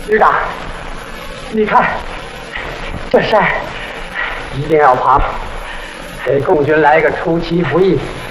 旅长，你看这山一定要爬，给共军来个出其不意、